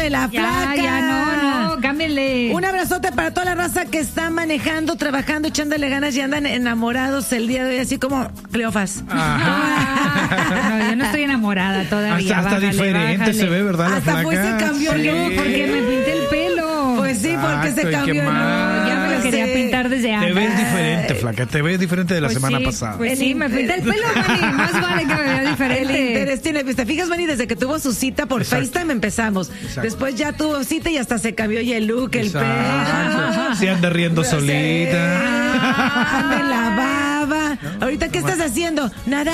de la flaca. No, cámbienle. Un abrazote para toda la raza que está manejando, trabajando, echándole ganas y andan enamorados el día de hoy, así como Cleofas. No, yo no estoy enamorada todavía. Hasta diferente se ve, ¿verdad? Hasta la fue flaca. se cambió el look Porque me pinté el pelo. Pues sí, porque se cambió el look. Ya me lo quería pintar desde antes. Te ves diferente, flaca. Te ves diferente de la semana sí, pasada. Pues sí, me pinté el pelo, Manny. Más vale que me vea diferente. El interés tiene. ¿Te fijas, Manny? Desde que tuvo su cita por FaceTime empezamos. Exacto. Después ya tuvo cita y hasta se cambió ya el look, el pelo. Se anda riendo solita. Me lavaba. Ahorita, ¿qué estás haciendo? Nada.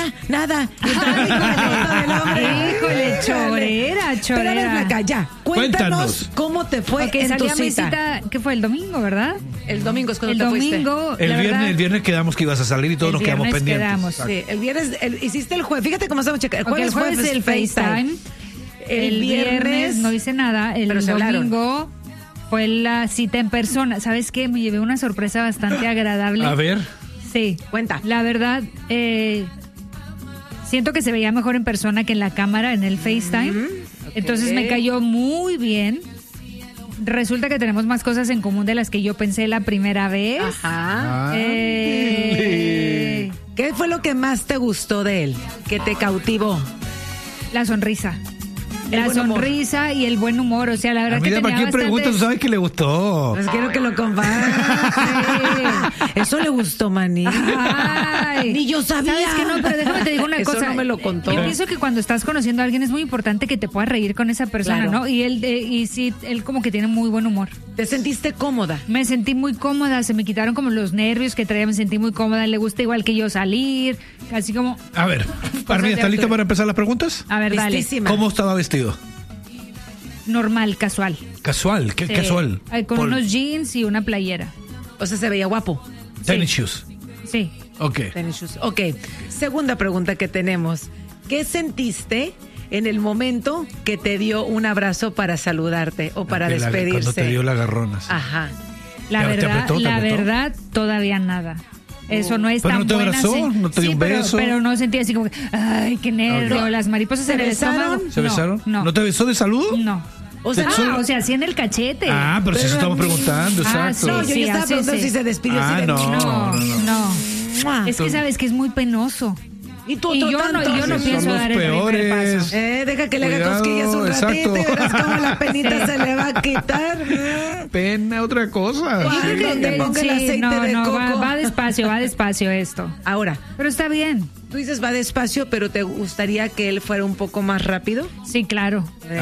Híjole, chorera. Pero a ver, flaca, ya. Cuéntanos cómo te fue en salí tu a mi cita. cita, ¿qué fue? El domingo, ¿verdad? El domingo es cuando El te fuiste. domingo, El viernes quedamos que ibas a salir y todos nos quedamos pendientes. Quedamos. Sí, el viernes hiciste el jueves. Fíjate cómo estamos checando. El jueves el FaceTime. El viernes no hice nada. El domingo fue la cita en persona. ¿Sabes qué? Me llevé una sorpresa bastante agradable. A ver. Sí, cuenta. La verdad, siento que se veía mejor en persona que en la cámara, en el FaceTime. Okay. Entonces me cayó muy bien. Resulta que tenemos más cosas en común de las que yo pensé la primera vez. Ajá. ¿Qué fue lo que más te gustó de él? ¿Qué te cautivó? La sonrisa. La sonrisa y el buen humor, o sea, la verdad que tenía ¿para qué preguntas? Tú sabes que le gustó. Pues quiero que lo compartas. Eso le gustó, Manny. Ni yo sabía. ¿Sabes qué? No, pero déjame te digo una cosa. Eso no me lo contó. Yo pienso que cuando estás conociendo a alguien es muy importante que te puedas reír con esa persona, claro, ¿no? Y él como que tiene muy buen humor. ¿Te sentiste cómoda? Me sentí muy cómoda, se me quitaron como los nervios que traía, me sentí muy cómoda. Le gusta igual que yo salir, así como... A ver, Armin, ¿estás lista para empezar las preguntas? A ver, listísima. Dale. ¿Cómo estaba vestido? Normal, casual. ¿Casual? ¿Qué casual? Con unos jeans y una playera. O sea, se veía guapo. Tennis shoes. Sí. Ok. Tennis shoes. Ok. Segunda pregunta que tenemos. ¿Qué sentiste en el momento que te dio un abrazo para saludarte o para despedirse? Cuando te dio la garrona. Sí. Ajá. La verdad, todavía nada. Eso no es tan ¿Pero no te buena. abrazó? ¿No te dio un beso? Pero no sentí así como que, ay, qué nervio, Okay. las mariposas en el estómago. ¿Se besaron? No. ¿No te besó de saludo? No. O sea, sí en el cachete. Pero si eso estamos preguntando, exacto. No, yo estaba preguntando si se despidió. No. Es que sabes que es muy penoso. Y yo no pienso dar el primer paso. Deja que le haga cosquillas un ratito y verás cómo la penita se le va a quitar. Pena, otra cosa. Va despacio esto. Ahora. Pero está bien. Tú dices va despacio, pero ¿te gustaría que él fuera un poco más rápido? Sí, claro.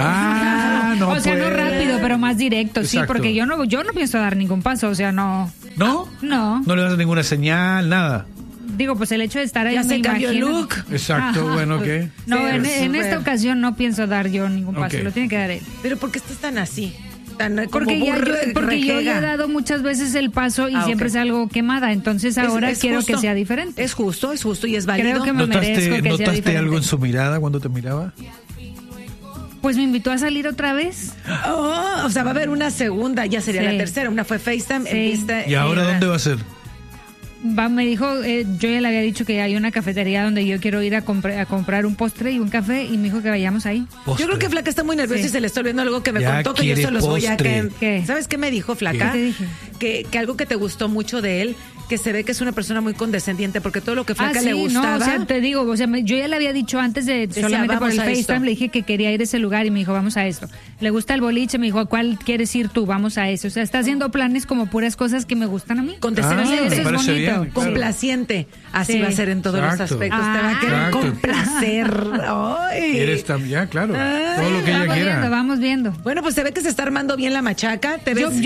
No. O sea, no rápido, pero más directo, exacto. Sí, porque yo no pienso dar ningún paso, o sea, no. ¿No? No. No le das ninguna señal, nada. Digo, pues el hecho de estar ahí ya me se cambió el imagino. look. Exacto, bueno, ¿qué? No, en esta ocasión no pienso dar yo ningún paso, lo tiene que dar él. Pero ¿por qué estás tan así? Porque yo ya he dado muchas veces el paso y siempre salgo quemada, entonces ahora quiero que sea diferente. Es justo y es válido. Creo que me merezco que sea diferente. ¿Notaste algo en su mirada cuando te miraba? Pues me invitó a salir otra vez. O sea, va a haber una segunda, ya sería la tercera. Una fue FaceTime. ¿Y ahora dónde va a ser? Me dijo, yo ya le había dicho que hay una cafetería donde yo quiero ir a comprar un postre y un café y me dijo que vayamos ahí. Postre. Yo creo que Flaca está muy nerviosa y se le está olvidando algo que me contó que yo se los voy a caer. ¿Qué? ¿Sabes qué me dijo Flaca? ¿Qué te dije? Que algo que te gustó mucho de él, que se ve que es una persona muy condescendiente porque todo lo que Flaca le gustaba. No, o sea, te digo, yo ya le había dicho antes solamente por el FaceTime, le dije que quería ir a ese lugar y me dijo, vamos a esto. Le gusta el boliche, me dijo, ¿a cuál quieres ir tú? Vamos a eso. O sea, está haciendo planes como puras cosas que me gustan a mí. Condescendiente, eso es bonito. Bien, claro. Complaciente. Así va a ser en todos los aspectos. Te va a querer complacer. Quieres también, claro. Todo lo que ella quiera. Vamos viendo. Bueno, pues se ve que se está armando bien la machaca. ¿Te ves?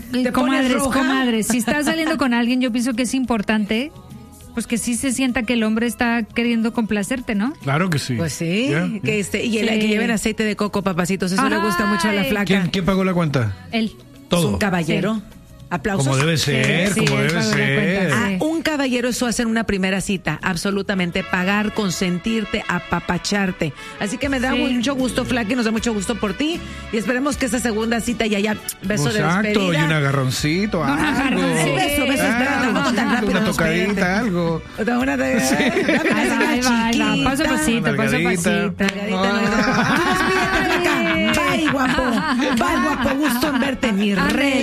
Comadres, si estás saliendo con alguien, yo pienso que es importante, pues que sí se sienta que el hombre está queriendo complacerte, ¿no? Claro que sí. Pues sí, que que lleven aceite de coco, papacitos, eso le gusta mucho a la Flaca. ¿Quién pagó la cuenta? Él. Todo. Es un caballero. Aplausos. Como debe ser, como debe ser. Un caballero eso hacer una primera cita, absolutamente, pagar, consentirte, apapacharte. Así que me da mucho gusto, Flaca, y nos da mucho gusto por ti. Y esperemos que esa segunda cita ya beso de despedida. Exacto, y un agarroncito, algo. Beso, una tocadita, algo. Una de... Paso a pasito. Bye, guapo. Bye, guapo. Gusto en verte, mi rey.